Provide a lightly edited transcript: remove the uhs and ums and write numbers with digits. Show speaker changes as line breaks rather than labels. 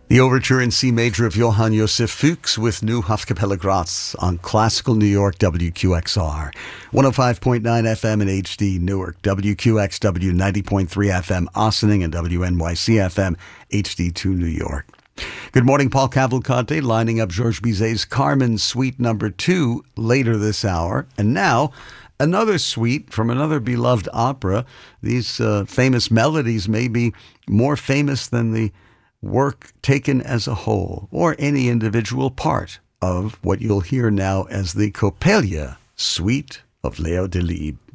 The overture in C major of Johann Josef Fuchs with New Hofkapelle Graz on Classical New York WQXR. 105.9 FM in HD Newark, WQXW 90.3 FM Ossining, and WNYC FM HD2 New York. Good morning, Paul Cavalcante, lining up Georges Bizet's Carmen Suite number 2 later this hour. And now, another suite from another beloved opera. These famous melodies may be more famous than the work taken as a whole, or any individual part of what you'll hear now as the Coppelia Suite of Leo Delibes.